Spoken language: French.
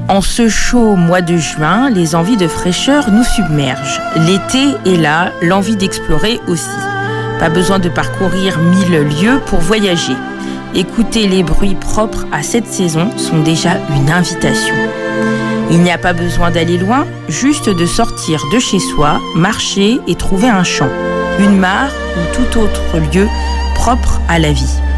En ce chaud mois de juin, les envies de fraîcheur nous submergent. L'été est là, l'envie d'explorer aussi. Pas besoin de parcourir 1000 lieues pour voyager. Écouter les bruits propres à cette saison sont déjà une invitation. Il n'y a pas besoin d'aller loin, juste de sortir de chez soi, marcher et trouver un champ, une mare ou tout autre lieu propre à la vie.